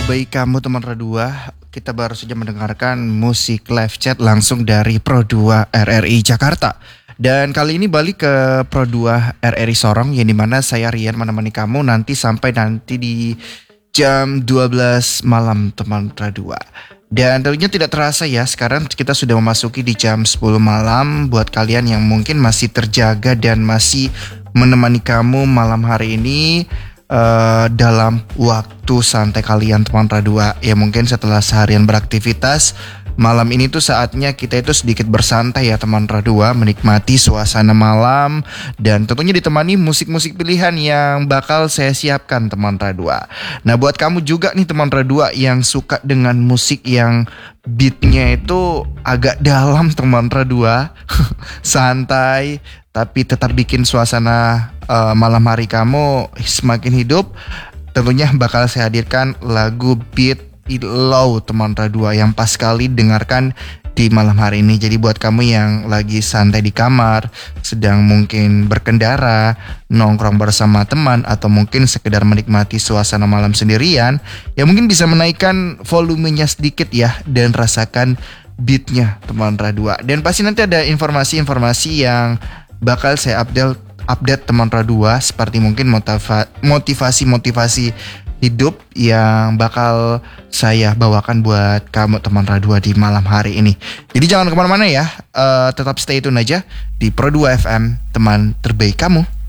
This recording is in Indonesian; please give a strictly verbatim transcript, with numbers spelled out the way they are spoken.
terbaik kamu teman Radua. Kita baru saja mendengarkan musik live chat langsung dari Pro dua R R I Jakarta. Dan kali ini balik ke Pro dua R R I Sorong, yang dimana saya Rian menemani kamu nanti sampai nanti di jam dua belas malam teman Radua. Dan tentunya tidak terasa ya, sekarang kita sudah memasuki di jam sepuluh malam. Buat kalian yang mungkin masih terjaga dan masih menemani kamu malam hari ini uh, dalam waktu santai kalian teman Radua. Ya mungkin setelah seharian beraktivitas, malam ini tuh saatnya kita itu sedikit bersantai ya teman Radua, menikmati suasana malam dan tentunya ditemani musik-musik pilihan yang bakal saya siapkan teman Radua. Nah buat kamu juga nih teman Radua yang suka dengan musik yang beatnya itu agak dalam teman Radua, santai tapi tetap bikin suasana uh, malam hari kamu semakin hidup, tentunya bakal saya hadirkan lagu beat Low teman Radua yang pas sekali dengarkan di malam hari ini. Jadi buat kamu yang lagi santai di kamar, sedang mungkin berkendara, nongkrong bersama teman, atau mungkin sekedar menikmati suasana malam sendirian, ya mungkin bisa menaikkan volumenya sedikit ya dan rasakan beatnya teman Radua. Dan pasti nanti ada informasi-informasi yang bakal saya update update teman Radua, seperti mungkin motiva- motivasi-motivasi hidup yang bakal saya bawakan buat kamu teman Radua di malam hari ini. Jadi jangan kemana-mana ya, uh, tetap stay tune aja di Pro dua F M, teman terbaik kamu.